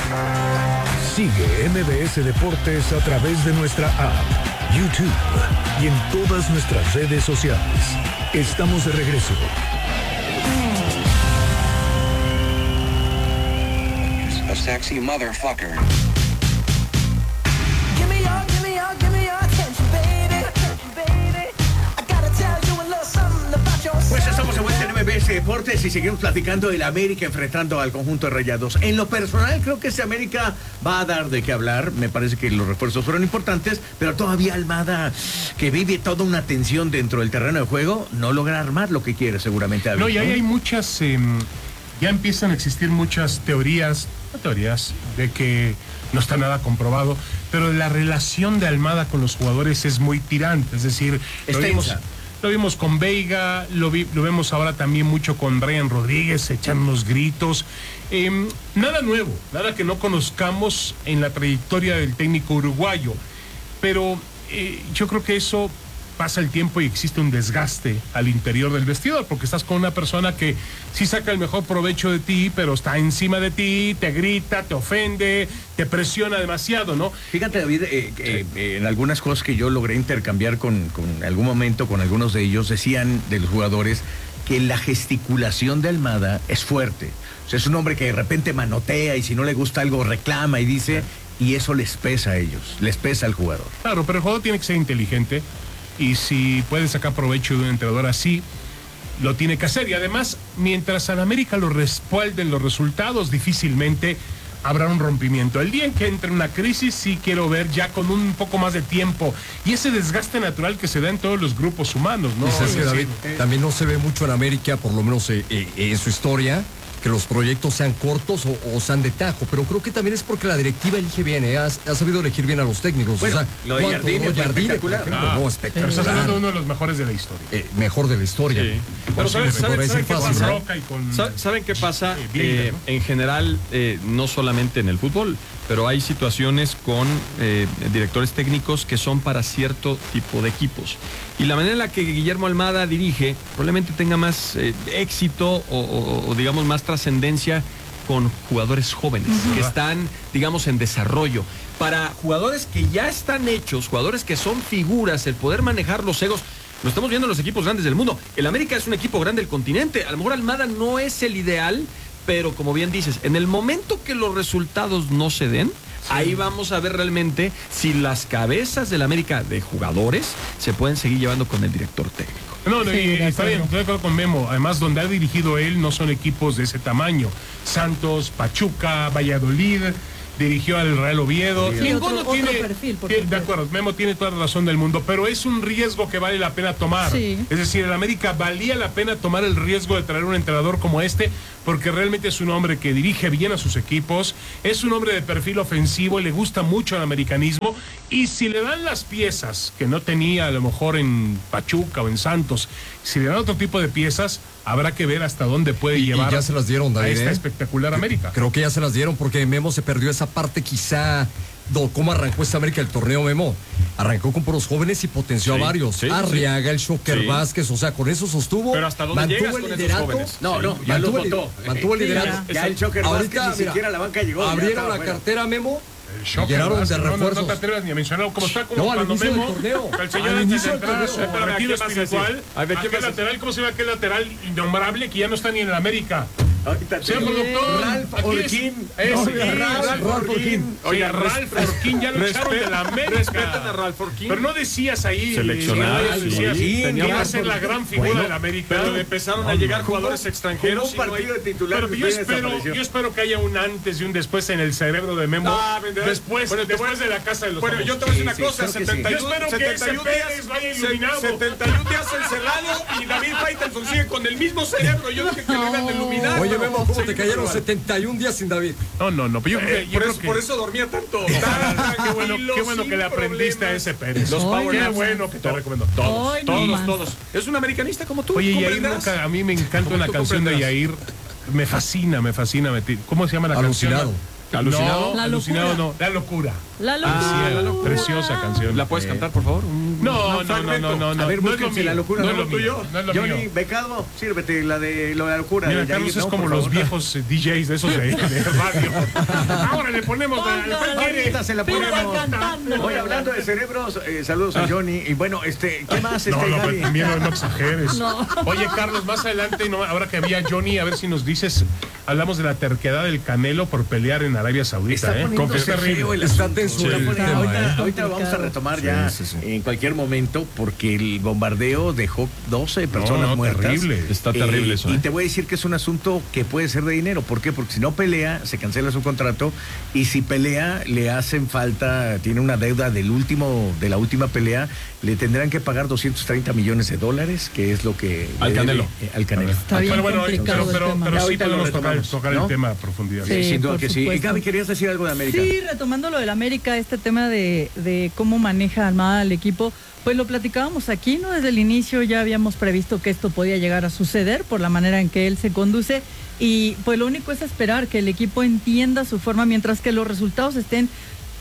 Sigue MBS Deportes a través de nuestra app, YouTube y en todas nuestras redes sociales. Estamos de regreso. A sexy motherfucker. Pues estamos de vuelta en MBS Deportes y seguimos platicando del América enfrentando al conjunto de Rayados. En lo personal, creo que ese América va a dar de qué hablar. Me parece que los refuerzos fueron importantes, pero todavía Almada, que vive toda una tensión dentro del terreno de juego, no logra armar lo que quiere seguramente. No, y ahí hay muchas, ya empiezan a existir muchas teorías de que no está nada comprobado, pero la relación de Almada con los jugadores es muy tirante, es decir, lo vimos con Veiga, lo vemos ahora también mucho con Brian Rodríguez, echan unos gritos. Nada nuevo, nada que no conozcamos en la trayectoria del técnico uruguayo, pero yo creo que eso pasa el tiempo y existe un desgaste al interior del vestidor, porque estás con una persona que sí saca el mejor provecho de ti, pero está encima de ti, te grita, te ofende, te presiona demasiado, ¿no? Fíjate, David, en algunas cosas que yo logré intercambiar con algún momento con algunos de ellos, decían de los jugadores que la gesticulación de Almada es fuerte. O sea, es un hombre que de repente manotea y si no le gusta algo reclama y dice, y eso les pesa a ellos, les pesa al jugador. Claro, pero el jugador tiene que ser inteligente. Y si puede sacar provecho de un entrenador así, lo tiene que hacer. Y además, mientras al América lo respalden los resultados, difícilmente habrá un rompimiento. El día en que entre una crisis, sí quiero ver ya con un poco más de tiempo. Y ese desgaste natural que se da en todos los grupos humanos, ¿no? Es que, David, también no se ve mucho en América, por lo menos en su historia, que los proyectos sean cortos o sean de tajo, pero creo que también es porque la directiva elige bien, ha sabido elegir bien a los técnicos. Bueno, o sea, lo de Jardine es espectacular. Espectacular. Pero estás hablando de uno de los mejores de la historia. Mejor de la historia. Sí. Pero ¿saben qué pasa? En general, no solamente en el fútbol, pero hay situaciones con directores técnicos que son para cierto tipo de equipos. Y la manera en la que Guillermo Almada dirige probablemente tenga más éxito o digamos más trascendencia con jugadores jóvenes que están, digamos, en desarrollo. Para jugadores que ya están hechos, jugadores que son figuras, el poder manejar los egos, lo estamos viendo en los equipos grandes del mundo. El América es un equipo grande del continente. A lo mejor Almada no es el ideal, pero como bien dices, en el momento que los resultados no se den, ahí vamos a ver realmente si las cabezas del América de jugadores se pueden seguir llevando con el director técnico. No, está bien, estoy de acuerdo con Memo. Además, donde ha dirigido él no son equipos de ese tamaño. Santos, Pachuca, Valladolid, dirigió al Real Oviedo. Ninguno tiene perfil. De acuerdo, Memo tiene toda la razón del mundo, pero es un riesgo que vale la pena tomar. Sí. Es decir, el América valía la pena tomar el riesgo de traer un entrenador como este, porque realmente es un hombre que dirige bien a sus equipos, es un hombre de perfil ofensivo y le gusta mucho el americanismo, y si le dan las piezas que no tenía a lo mejor en Pachuca o en Santos, si le dan otro tipo de piezas, habrá que ver hasta dónde puede llevar y ya se las dieron, David, a esta espectacular América. Creo que ya se las dieron porque Memo se perdió esa parte quizá. ¿Cómo arrancó esta América el torneo, Memo? Arrancó con puros jóvenes y potenció a varios. Arriaga, el Shocker Vázquez, o sea, con eso sostuvo. Pero ¿hasta dónde llegas con esos jóvenes? No, ya lo votó. Mantuvo el liderato. Ya el Shocker Vázquez ni siquiera a la banca llegó. Abrieron la cartera, Memo. Llegaron de refuerzos. No te atrevas ni a mencionarlo como está como cuando Memo. El señor antes de entrar al retiro espiritual. Aquel lateral, ¿cómo se llama aquel lateral innombrable que ya no está ni en el América? Señor productor, Ralph Orquín. Ralph Orquín. Oye, Ralph Orquín ya lo echaron de la América. Respetan a Ralph Orquín. Pero no decías ahí. Seleccionado. Tenía que ser la gran figura de la América. Pero empezaron a llegar jugadores extranjeros. Un partido de titular. Pero yo espero que haya un antes y un después en el cerebro de Memo. Después de la casa de los Bueno, yo te voy a decir una cosa. 71 días vaya iluminado. 71 días encerrado y David Faitelson sigue con el mismo cerebro. Yo dije que me iban a iluminar. Oye, Memo, ¿cómo te cayeron 71 días sin David? No, pero yo creo que por eso dormía tanto. Qué bueno que le aprendiste a ese Pérez. Qué bueno que te recomiendo. Todos. Es un americanista como tú. Oye, Yair, a mí me encanta una canción de Yair. Me fascina. ¿Cómo se llama la canción? ¿Alucinado? No, La alucinado locura. no. La locura. La locura. Sí, preciosa canción. ¿La puedes cantar, por favor? No. A ver, No es lo búsquense mío. la locura. No ¿no? es lo mío. No es lo Johnny, mío. becado, sírvete la de la locura. Mira, de Carlos Yair, es ¿no? como Por los favor. viejos DJs de esos de radio. Ahora le ponemos Ahorita se la Pídela ponemos. cantando. Oye, hablando de cerebros, saludos a Johnny. Y bueno, ¿qué más? No, Gaby? pero también no exageres. No. Oye, Carlos, más adelante, ahora que había Johnny, a ver si nos dices, hablamos de la terquedad del Canelo por pelear en Arabia Saudita, Está ¿eh? poniéndose Es terrible. feo el Está asunto. tenso Está el poniendo- tema, ahorita, ¿eh? ahorita lo vamos a retomar Sí, ya sí, sí. en cualquier momento porque el bombardeo dejó 12 personas no, muertas. terrible. Está terrible eso, Y ¿eh? te voy a decir que es un asunto que puede ser de dinero. ¿Por qué? Porque si no pelea, se cancela su contrato y si pelea, le hacen falta, tiene una deuda de la última pelea, le tendrán que pagar $230 millones, que es lo que... Al le Canelo. debe, al Canelo. Está bien Bueno, complicado el tema. pero sí Ahorita lo podemos retomamos, tocar ¿no? el tema a profundidad. Sí, Sí, sin duda por que sí. supuesto. Gaby, ¿querías decir algo de América? Sí, retomando lo del América, este tema de cómo maneja Almada al equipo, pues lo platicábamos aquí, ¿no? Desde el inicio ya habíamos previsto que esto podía llegar a suceder por la manera en que él se conduce y pues lo único es esperar que el equipo entienda su forma mientras que los resultados estén.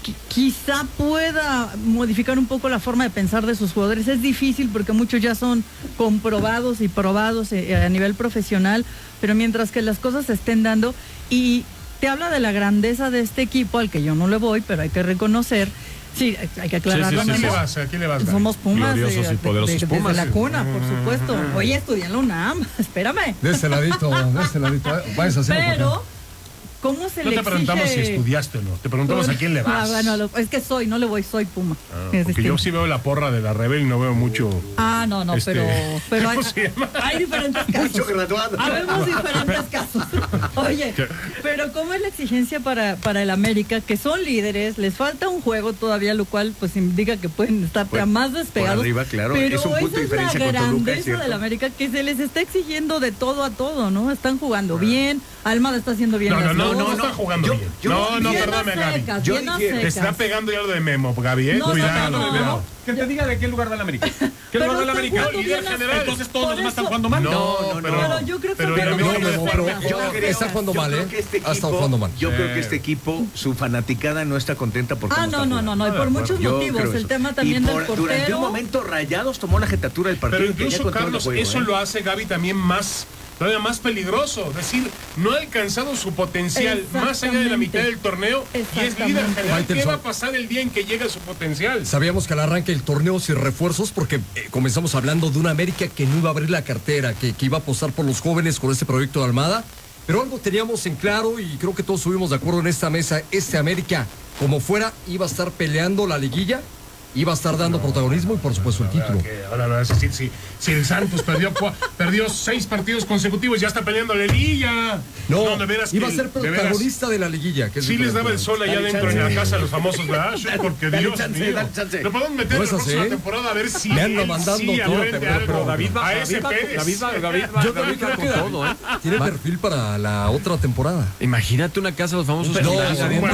Quizá pueda modificar un poco la forma de pensar de sus jugadores. Es difícil porque muchos ya son comprobados y probados a nivel profesional, pero mientras que las cosas se estén dando y te habla de la grandeza de este equipo al que yo no le voy, pero hay que reconocer. Sí, hay que aclararlo. Sí, sí, sí, ¿no? sí. ¿A quién le vas? Somos Pumas, Gloriosos y poderosos desde Pumas. la cuna, por supuesto. Oye, estudié en la UNAM, espérame. De este ladito. Vayas a hacerlo. Pero, ¿cómo se No le te preguntamos si exige? estudiaste o no. Te preguntamos a quién le vas. Bueno, es que no le voy, soy Puma. Porque yo sí veo la porra de la Rebel y no veo mucho. No, pero ¿cómo se llama? hay diferentes casos. Mucho graduado. Habemos diferentes casos. Oye, pero ¿cómo es la exigencia para el América? Que son líderes, les falta un juego todavía, lo cual pues indica que pueden estar más despegados. Por arriba, claro. Pero Es un punto de esa es diferencia la con Toluca, es grandeza cierto. del América, que se les está exigiendo de todo a todo, ¿no? Están jugando bien, Almada está haciendo bien las No cosas. está jugando bien. No, Bien a perdóname, Gaby. secas, Yo bien a dije, Te está secas. pegando ya lo de Memo, Gaby, No, cuidado, no. cuidado. Que te diga de qué lugar va la América. ¿Qué Pero lugar va la están América? jugando líder bien a general. secas. Entonces todos Por los demás están eso- jugando mal. Pero yo creo que pero fue el lo América que no fue juega mejor. mejor. Está jugando mal, Yo ¿eh? creo que este Ha estado jugando mal. Yo creo que este equipo, su fanaticada no está contenta por cómo está No, jugando. y por muchos Yo motivos. creo El eso. tema también Y del durante un portero. momento Rayados tomó la jetatura del partido. Pero y tenía incluso, control del Carlos, juego, eso lo hace Gaby también todavía más peligroso. Es decir, no ha alcanzado su potencial más allá de la mitad del torneo y es líder Exactamente. general. ¿Qué Faitelson. va a pasar el día en que llegue a su potencial? Sabíamos que al arranque el torneo sin refuerzos porque comenzamos hablando de una América que no iba a abrir la cartera, que iba a apostar por los jóvenes con este proyecto de Almada. Pero algo teníamos en claro y creo que todos estuvimos de acuerdo en esta mesa. América, como fuera, iba a estar peleando la liguilla, iba a estar dando protagonismo y por supuesto el título. Ahora, es decir, si el Santos perdió 6 partidos consecutivos, ya está peleando la liguilla. No, de veras iba a que- ser de veras, protagonista de la liguilla. Que es sí les diferente. daba el sol allá Dale adentro en chance. la casa de los famosos, ¿verdad? Sí, porque Dale Dios chance, mío. dale chance. Lo podemos meter No en es la así, próxima ¿eh? temporada a ver si Me anda él mandando sí todo, aprende pero algo. David a ese Pérez. Yo también creo que todo, ¿eh? tiene perfil para la otra temporada. Imagínate una casa de los famosos. No, con-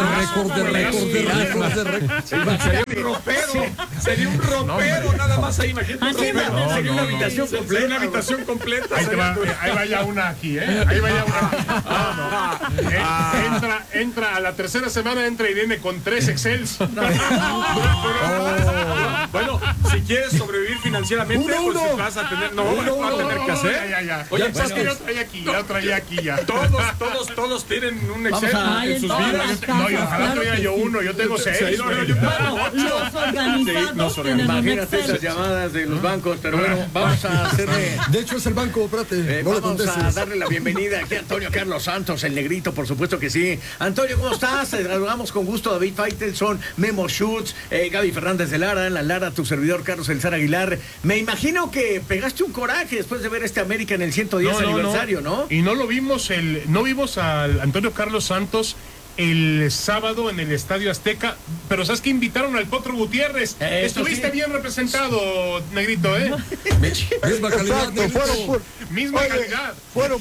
récord de récord. Sería un ropero. Sería un ropero nada más ahí. Imagínate un Así ropero. va. Sería una habitación Sería completa. una habitación completa. Ahí vaya una aquí, ¿eh? Ahí vaya una. Entra a la tercera semana, entra Irene con 3 Excels. Bueno, si quieres sobrevivir financieramente, pues vas a tener. No, vas a tener que hacer. Ya. Oye, Oye, pues que yo traía aquí, ya traía aquí ya. Todos tienen un Excel Ay, en sus en todas vidas. las No, y casas, ojalá claro tuviera que yo sí. uno, yo tengo 6. Sí, no, yo Bueno, los organizados tienen un Imagínate Excel. esas llamadas de los bancos, pero bueno, vamos a hacerle... De hecho es el banco, espérate. No le vamos a contestes. darle la bienvenida aquí a Antonio Carlos Santos, el negrito, por supuesto que sí. Antonio, ¿cómo estás? Saludamos con gusto a David Faitelson, Memo Schutz, Gaby Fernández de Lara, en la Lara, tu servidor Carlos Elzar Aguilar. Me imagino que pegaste un coraje después de ver América en el 110 aniversario, ¿no? Y no vimos al Antonio Carlos Santos el sábado en el Estadio Azteca, pero ¿sabes que invitaron al Potro Gutiérrez? Estuviste sí. bien representado, negrito, ¿eh? Misma calidad. Exacto, Misma calidad.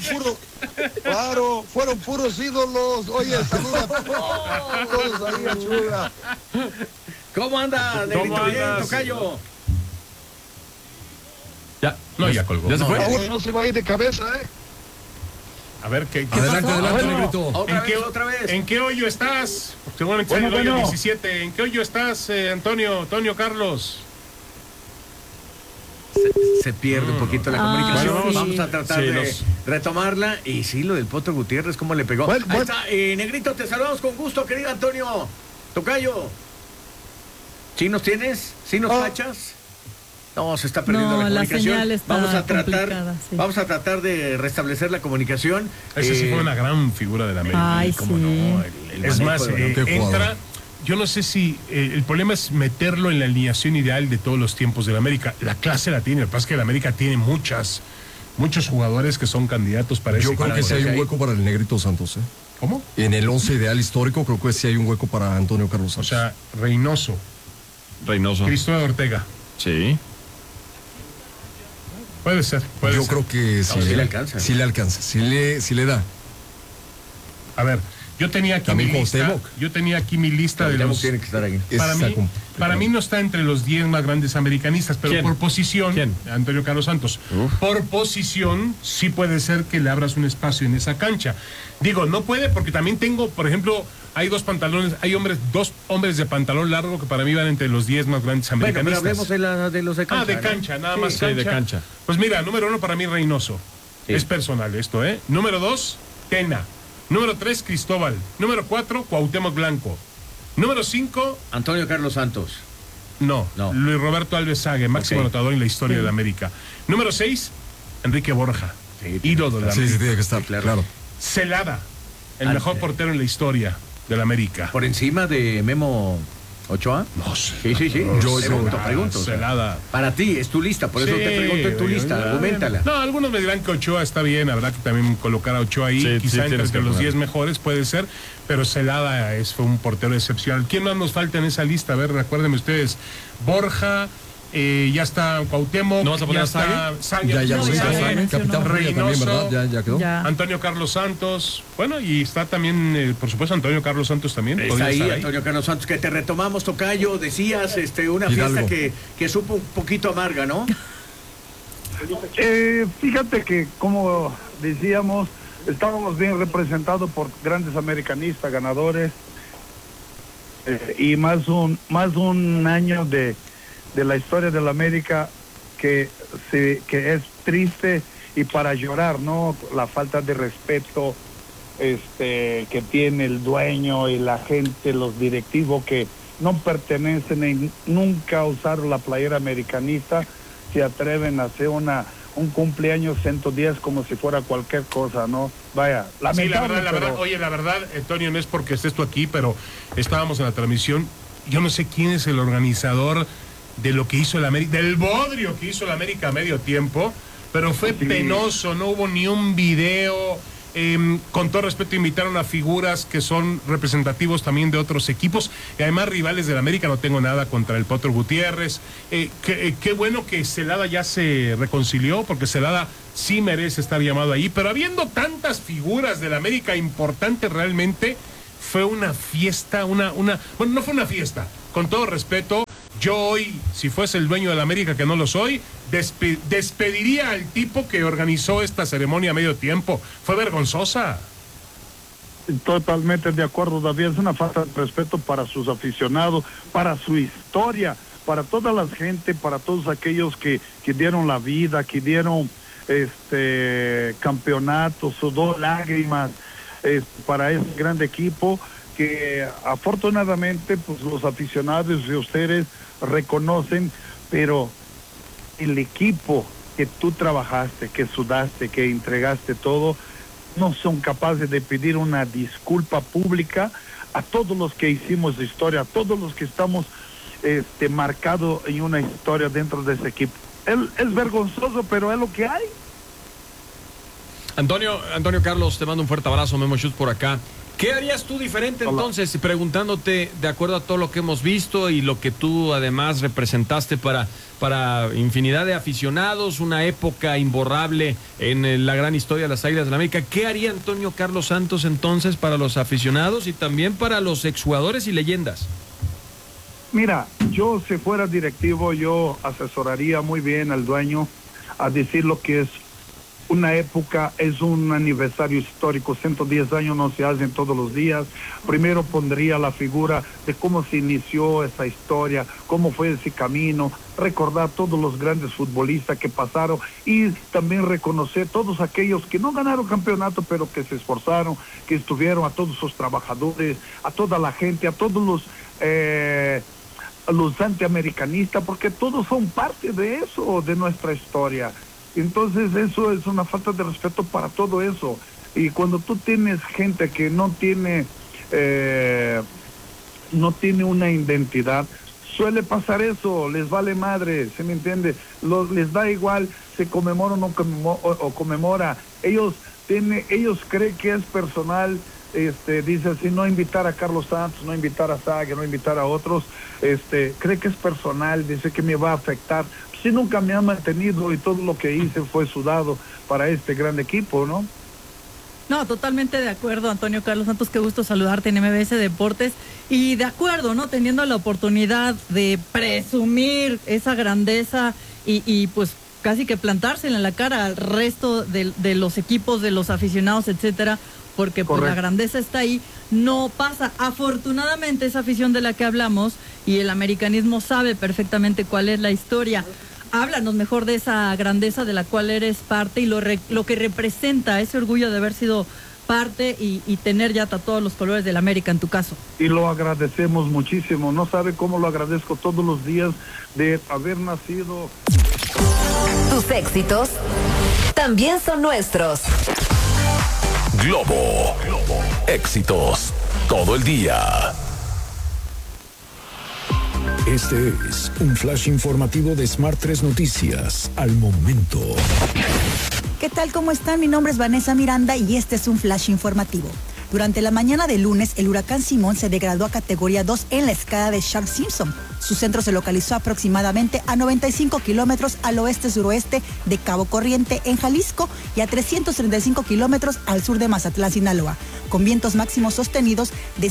fueron puros ídolos. Oye, saluda a todos ahí, ayuda. ¿Cómo anda, negrito? ¿Cómo Bien, andas? tocayo. Ya, No, ya colgó. ¿Ya se fue? Ahora no se va a ir de cabeza, ¿eh? A ver, ¿qué Adelante, pasó? adelante, Bueno, Negrito. Otra vez. ¿En qué hoyo estás? Seguramente es el hoyo 17. ¿En qué hoyo estás, Antonio Carlos? Se pierde un poquito la comunicación. sí. Vamos a tratar de retomarla. Y sí, lo del Potro Gutiérrez, ¿cómo le pegó? Bueno, Ahí está, Negrito, te saludamos con gusto, querido Antonio. Tocayo. ¿Sí nos tienes? ¿Sí nos cachas? No, se está perdiendo la comunicación. señal está complicada, sí. Vamos a tratar de restablecer la comunicación. Ese sí fue una gran figura de la América. Ay, ¿Cómo sí. no? Es más, manejo de- qué jugador. entra. Yo no sé si el problema es meterlo en la alineación ideal de todos los tiempos de la América. La clase la tiene. Lo que pasa es que la América tiene muchos jugadores que son candidatos para ese Yo creo que equipo. sí hay un hueco para el Negrito Santos, ¿eh? ¿Cómo? En el 11 ideal histórico creo que sí hay un hueco para Antonio Carlos O Santos. sea, Reynoso, Reynoso. Cristóbal Ortega. Sí. Puede ser. Yo creo que sí, sí le alcanza. Sí le alcanza, sí le da. A ver, yo tenía aquí También mi lista. Cuauhtémoc. Yo tenía aquí mi lista de Cuauhtémoc los. tiene que estar ahí. Para Está mí, complicado. para mí no está entre los 10 más grandes americanistas, pero ¿Quién? por posición, ¿Quién? Antonio Carlos Santos, por posición sí puede ser que le abras un espacio en esa cancha. Digo, no puede porque también tengo, por ejemplo, hay dos hombres de pantalón largo que para mí van entre los 10 más grandes Bueno, pero americanistas. hablemos de los de cancha. de ¿no? cancha, nada Sí, más sí, cancha. de cancha. Pues mira, número 1 para mí Reynoso. Sí. Es personal esto, ¿eh? Número 2, Tena. Número 3, Cristóbal. Número 4, Cuauhtémoc Blanco. Número 5, Antonio Carlos Santos. no. No. Luis Roberto Alves Sague, máximo Ok. anotador en la historia de la América. Número 6, Enrique Borja. Sí, Ídolo de la Sí, sí, América. tiene que estar, Sí, claro. claro. Celada, el Ah, mejor sí. portero en la historia de la América. ¿Por encima de Memo Ochoa? No sé. Sí. Yo- pregunto. o sea, Celada. para ti, es tu lista, por eso Sí, te pregunto en tu lista, argumentala. No, algunos me dirán que Ochoa está bien, habrá que también colocar a Ochoa ahí, Sí, quizá sí, tienes entre que los ponerlo. 10 mejores puede ser, pero Celada fue un portero excepcional. ¿Quién más nos falta en esa lista? A ver, recuérdenme ustedes. Borja, ya está Cuauhtémoc, ¿No vas a poner ya a está Sague, Ya No, lo ya hizo, lo mencionó. Capitán Fría también, Reynoso. ¿verdad? Ya quedó. Ya. Antonio Carlos Santos, bueno, y está también, por supuesto, Antonio Carlos Santos también. Está podría ahí, estar Antonio Carlos Santos, que te retomamos, Tocayo, decías, una Hidalgo. fiesta que supo un poquito amarga, ¿no? Fíjate que, como decíamos, estábamos bien representados por grandes americanistas, ganadores, y más un año de la historia de la América que es triste y para llorar, ¿no? La falta de respeto que tiene el dueño y la gente, los directivos que no pertenecen y nunca usaron la playera americanista, se atreven a hacer un cumpleaños 110 como si fuera cualquier cosa, ¿no? Vaya, Sí, la lamentable, verdad, pero- oye, la verdad, Antonio, no es porque estés tú aquí, pero estábamos en la transmisión. Yo no sé quién es el organizador de lo que hizo el América, del bodrio que hizo el América a medio tiempo, pero fue Sí. penoso, no hubo ni un video. Con todo respeto, invitaron a figuras que son representativos también de otros equipos y además rivales del América. No tengo nada contra el Potro Gutiérrez. Qué bueno que Celada ya se reconcilió, porque Celada sí merece estar llamado ahí, pero habiendo tantas figuras del América importantes, realmente fue una fiesta, bueno, no fue una fiesta, con todo respeto. Yo hoy, si fuese el dueño de la América, que no lo soy, despediría al tipo que organizó esta ceremonia a medio tiempo. Fue vergonzosa. Totalmente de acuerdo, David. Es una falta de respeto para sus aficionados, para su historia, para toda la gente, para todos aquellos que dieron la vida, que dieron campeonatos, sudó lágrimas para ese grande equipo que afortunadamente pues los aficionados de ustedes reconocen, pero el equipo que tú trabajaste, que sudaste, que entregaste todo, no son capaces de pedir una disculpa pública a todos los que hicimos historia, a todos los que estamos marcados en una historia dentro de ese equipo. Es vergonzoso, pero es lo que hay. Antonio Carlos, te mando un fuerte abrazo, Memo Schutz por acá. ¿Qué harías tú diferente entonces? Preguntándote, de acuerdo a todo lo que hemos visto y lo que tú además representaste para infinidad de aficionados, una época imborrable en la gran historia de las Águilas de la América, ¿qué haría Antonio Carlos Santos entonces para los aficionados y también para los exjugadores y leyendas? Mira, yo si fuera directivo, yo asesoraría muy bien al dueño a decir lo que es una época, es un aniversario histórico, 110 años no se hacen todos los días. Primero pondría la figura de cómo se inició esa historia, cómo fue ese camino, recordar todos los grandes futbolistas que pasaron y también reconocer todos aquellos que no ganaron campeonato, pero que se esforzaron, que estuvieron, a todos sus trabajadores, a toda la gente, a todos los antiamericanistas, porque todos son parte de eso, de nuestra historia. Entonces eso es una falta de respeto para todo eso. Y cuando tú tienes gente que no tiene una identidad, suele pasar eso, les vale madre, ¿se me entiende? Les da igual, se conmemora o conmemora. Ellos creen que es personal. Dice así, no invitar a Carlos Santos, no invitar a Sague, no invitar a otros, cree que es personal, dice que me va a afectar. Si nunca me ha mantenido y todo lo que hice fue sudado para este gran equipo, ¿no? No, totalmente de acuerdo, Antonio Carlos Santos, qué gusto saludarte en MBS Deportes. Y de acuerdo, ¿no? Teniendo la oportunidad de presumir esa grandeza y pues casi que plantársela en la cara al resto de los equipos, de los aficionados, etcétera, porque pues la grandeza está ahí, no pasa. Afortunadamente esa afición de la que hablamos y el americanismo sabe perfectamente cuál es la historia. Háblanos mejor de esa grandeza de la cual eres parte y lo que representa ese orgullo de haber sido parte y tener ya tatuados los colores del América en tu caso. Y lo agradecemos muchísimo, no sabe cómo lo agradezco todos los días de haber nacido. Tus éxitos también son nuestros. Globo. Éxitos todo el día. Este es un flash informativo de Smart 3 Noticias. Al momento. ¿Qué tal? ¿Cómo están? Mi nombre es Vanessa Miranda y este es un flash informativo. Durante la mañana de lunes, el huracán Simón se degradó a categoría 2 en la escala de Saffir-Simpson. Su centro se localizó aproximadamente a 95 kilómetros al oeste-suroeste de Cabo Corriente, en Jalisco, y a 335 kilómetros al sur de Mazatlán, Sinaloa, con vientos máximos sostenidos de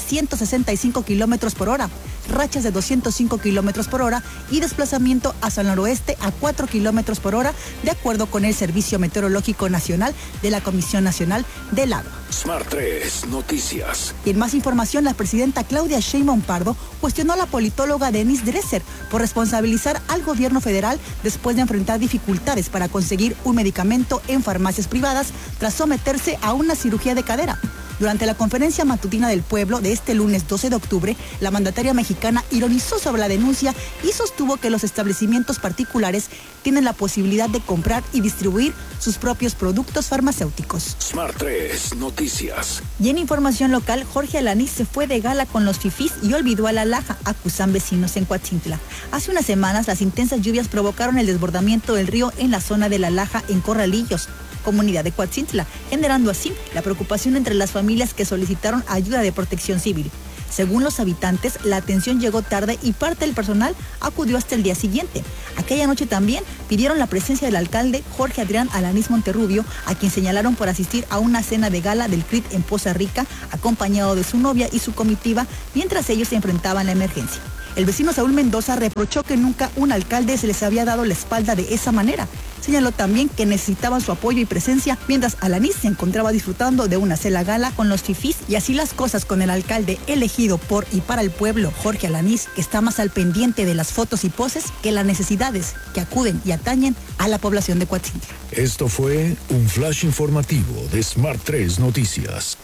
165 kilómetros por hora, rachas de 205 kilómetros por hora y desplazamiento hacia el noroeste a 4 kilómetros por hora, de acuerdo con el Servicio Meteorológico Nacional de la Comisión Nacional del Agua. Smart 3 Noticias. Y en más información, la presidenta Claudia Sheinbaum Pardo cuestionó a la politóloga Denise Dresser por responsabilizar al gobierno federal después de enfrentar dificultades para conseguir un medicamento en farmacias privadas tras someterse a una cirugía de cadera. Durante la conferencia matutina del pueblo de este lunes 12 de octubre, la mandataria mexicana ironizó sobre la denuncia y sostuvo que los establecimientos particulares tienen la posibilidad de comprar y distribuir sus propios productos farmacéuticos. Smart 3 Noticias. Y en información local, Jorge Alanís se fue de gala con los fifís y olvidó a la Laja, acusan vecinos en Coatzintla. Hace unas semanas, las intensas lluvias provocaron el desbordamiento del río en la zona de la Laja, en Corralillos, comunidad de Coatzintla, generando así la preocupación entre las familias que solicitaron ayuda de protección civil. Según los habitantes, la atención llegó tarde y parte del personal acudió hasta el día siguiente. Aquella noche también pidieron la presencia del alcalde Jorge Adrián Alanís Monterrubio, a quien señalaron por asistir a una cena de gala del CRIT en Poza Rica, acompañado de su novia y su comitiva, mientras ellos se enfrentaban a la emergencia. El vecino Saúl Mendoza reprochó que nunca un alcalde se les había dado la espalda de esa manera. Señaló también que necesitaban su apoyo y presencia, mientras Alanís se encontraba disfrutando de una cena gala con los fifís, y así las cosas con el alcalde elegido por y para el pueblo, Jorge Alanís, que está más al pendiente de las fotos y poses que las necesidades que acuden y atañen a la población de Coatzintla. Esto fue un flash informativo de Smart 3 Noticias.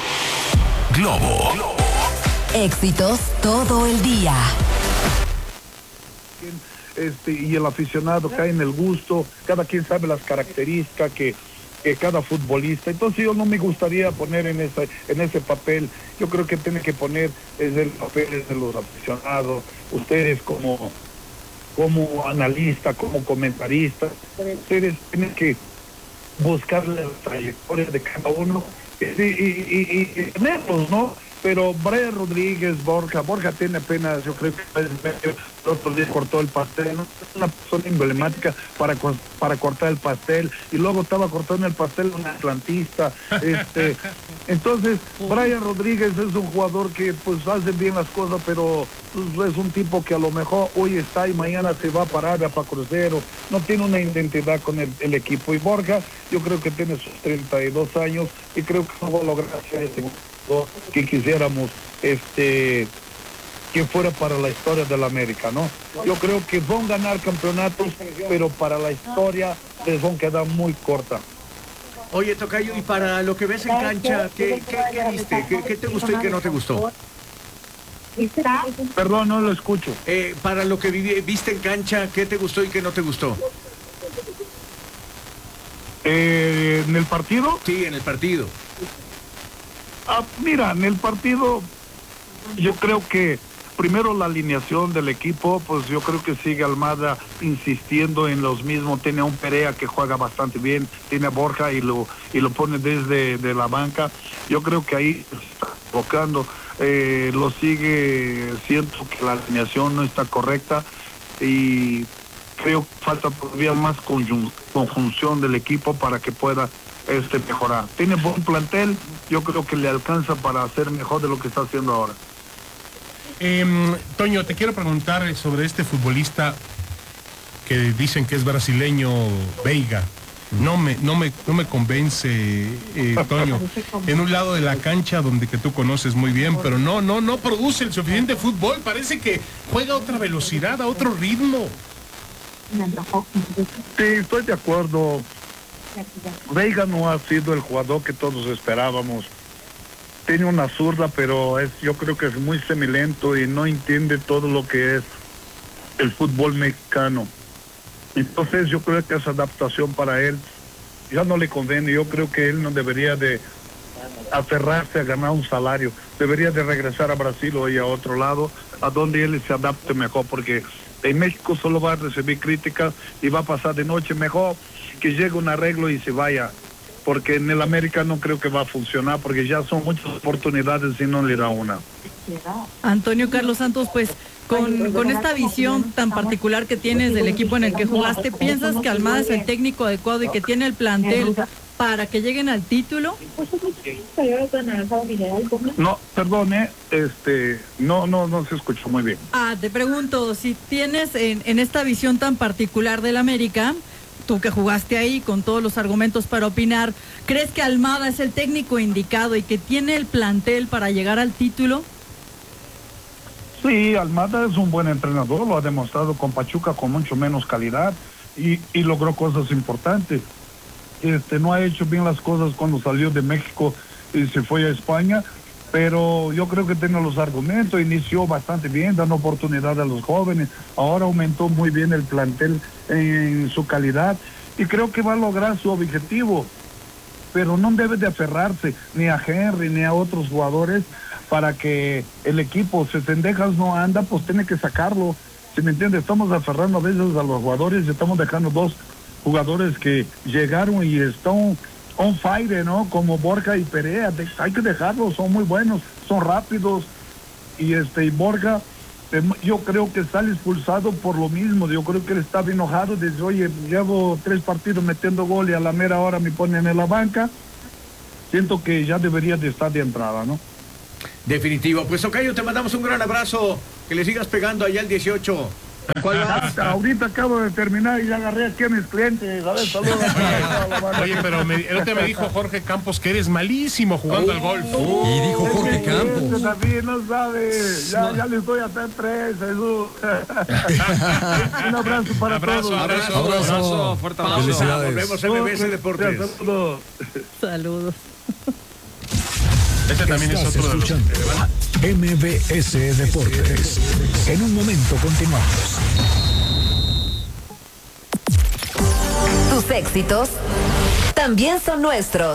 Globo. Éxitos todo el día. Y el aficionado cae en el gusto, cada quien sabe las características que cada futbolista. Entonces yo no me gustaría poner en ese papel. Yo creo que tiene que poner es el papel de los aficionados, ustedes como analista, como comentarista, ustedes tienen que buscar la trayectoria de cada uno y tenerlos, ¿no? pero Brian Rodríguez, Borja tiene apenas, yo creo que el otro día cortó el pastel, ¿no? Es una persona emblemática para cortar el pastel, y luego estaba cortando el pastel un atlantista, entonces Brian Rodríguez es un jugador que pues hace bien las cosas, pero pues, es un tipo que a lo mejor hoy está y mañana se va para Arabia, para Crucero, no tiene una identidad con el equipo, y Borja yo creo que tiene sus 32 años y creo que no va a lograr hacer que quisiéramos que fuera para la historia de la América, ¿no? Yo creo que van a ganar campeonatos, pero para la historia les van a quedar muy corta. Oye, Tocayo, y para lo que ves en cancha, ¿qué viste? ¿Qué te gustó y qué no te gustó? Perdón, no lo escucho. Para lo que viste en cancha, ¿qué te gustó y qué no te gustó? ¿En el partido? Sí, en el partido. Mira, en el partido yo creo que primero la alineación del equipo, pues yo creo que sigue Almada insistiendo en los mismos. Tiene a un Perea que juega bastante bien, tiene a Borja y lo pone desde de la banca. Yo creo que ahí está enfocando, lo sigue, siento que la alineación no está correcta y creo que falta todavía más conjunción del equipo para que pueda mejorar. Tiene buen plantel, yo creo que le alcanza para hacer mejor de lo que está haciendo ahora. Toño, te quiero preguntar sobre este futbolista que dicen que es brasileño, Veiga. No me convence, Toño. En un lado de la cancha donde que tú conoces muy bien, pero no produce el suficiente fútbol. Parece que juega a otra velocidad, a otro ritmo. Sí, estoy de acuerdo. Veiga no ha sido el jugador que todos esperábamos. Tiene una zurda, pero yo creo que es muy semilento y no entiende todo lo que es el fútbol mexicano. Entonces yo creo que esa adaptación para él ya no le conviene. Yo creo que él no debería de aferrarse a ganar un salario. Debería de regresar a Brasil o ir a otro lado, a donde él se adapte mejor, porque en México solo va a recibir críticas y va a pasar de noche. Mejor que llegue un arreglo y se vaya, porque en el América no creo que va a funcionar, porque ya son muchas oportunidades y no le da una. Antonio Carlos Santos, pues con esta visión tan particular que tienes del equipo en el que jugaste, ¿piensas que Almada es el técnico adecuado y que tiene el plantel para que lleguen al título? No, perdón, no se escuchó muy bien. Te pregunto, si tienes en esta visión tan particular del América, tú que jugaste ahí con todos los argumentos para opinar, ¿crees que Almada es el técnico indicado y que tiene el plantel para llegar al título? Sí, Almada es un buen entrenador, lo ha demostrado con Pachuca con mucho menos calidad y logró cosas importantes. No ha hecho bien las cosas cuando salió de México y se fue a España, pero yo creo que tiene los argumentos, inició bastante bien, dando oportunidad a los jóvenes, ahora aumentó muy bien el plantel en su calidad y creo que va a lograr su objetivo, pero no debe de aferrarse ni a Henry ni a otros jugadores para que el equipo, si Sendejas no anda, pues tiene que sacarlo. ¿Sí me entiende? Estamos aferrando a veces a los jugadores y estamos dejando dos jugadores que llegaron y están on fire, ¿no? Como Borja y Perea. Hay que dejarlos, son muy buenos, son rápidos. Y Borja, yo creo que sale expulsado por lo mismo. Yo creo que él estaba enojado. Dice, oye, llevo 3 partidos metiendo gol y a la mera hora me ponen en la banca. Siento que ya debería de estar de entrada, ¿no? Definitivo. Pues Tocayo, te mandamos un gran abrazo. Que le sigas pegando allá al 18. ¿Cuál vas? Ahorita acabo de terminar y ya agarré aquí a mis clientes. A ver, saludos. Oye, pero el otro me dijo Jorge Campos que eres malísimo jugando al golf. Y dijo Jorge Campos. David no sabe. Ya les doy a hacer 3, Jesús. Un abrazo para todos. Abrazo. Fuerte abrazo. Nos vemos en MBS Deportes. Saludos. Este también es otro de los... MBS Deportes. En un momento continuamos. Tus éxitos también son nuestros.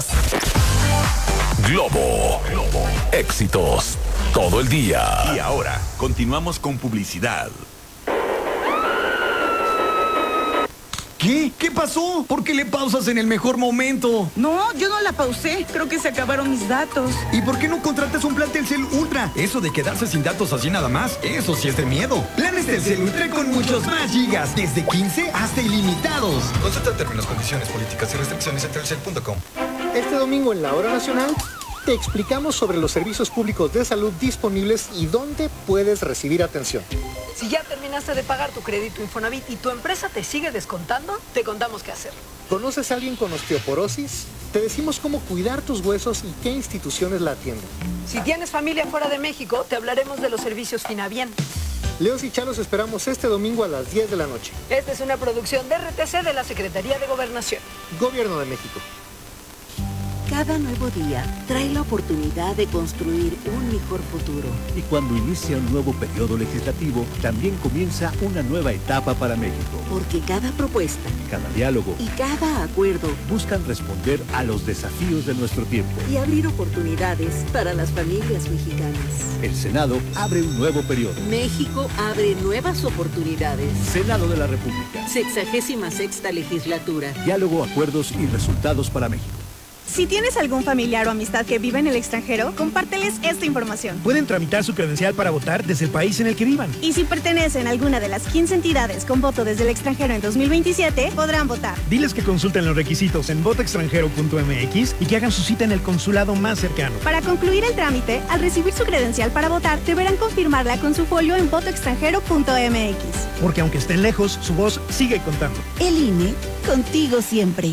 Globo. Éxitos todo el día. Y ahora, continuamos con publicidad. ¿Qué? ¿Qué pasó? ¿Por qué le pausas en el mejor momento? No, yo no la pausé. Creo que se acabaron mis datos. ¿Y por qué no contratas un plan Telcel Ultra? Eso de quedarse sin datos así nada más, eso sí es de miedo. Planes Telcel Ultra con muchos más gigas, desde 15 hasta ilimitados. Consulta términos, condiciones, políticas y restricciones en telcel.com. Este domingo en La Hora Nacional te explicamos sobre los servicios públicos de salud disponibles y dónde puedes recibir atención. Si ya terminaste de pagar tu crédito Infonavit y tu empresa te sigue descontando, te contamos qué hacer. ¿Conoces a alguien con osteoporosis? Te decimos cómo cuidar tus huesos y qué instituciones la atienden. Si tienes familia fuera de México, te hablaremos de los servicios Finabien. Leos y Chalos esperamos este domingo a las 10 de la noche. Esta es una producción de RTC de la Secretaría de Gobernación. Gobierno de México. Cada nuevo día trae la oportunidad de construir un mejor futuro. Y cuando inicia un nuevo periodo legislativo, también comienza una nueva etapa para México. Porque cada propuesta, cada diálogo y cada acuerdo buscan responder a los desafíos de nuestro tiempo y abrir oportunidades para las familias mexicanas. El Senado abre un nuevo periodo. México abre nuevas oportunidades. Senado de la República. 66ª legislatura. Diálogo, acuerdos y resultados para México. Si tienes algún familiar o amistad que vive en el extranjero, compárteles esta información. Pueden tramitar su credencial para votar desde el país en el que vivan. Y si pertenecen a alguna de las 15 entidades con voto desde el extranjero en 2027, podrán votar. Diles que consulten los requisitos en votoextranjero.mx y que hagan su cita en el consulado más cercano. Para concluir el trámite, al recibir su credencial para votar, deberán confirmarla con su folio en votoextranjero.mx. Porque aunque estén lejos, su voz sigue contando. El INE, contigo siempre.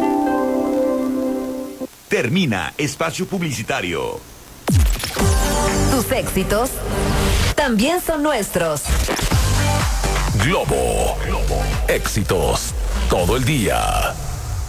Termina espacio publicitario. Tus éxitos también son nuestros. Globo. Éxitos todo el día.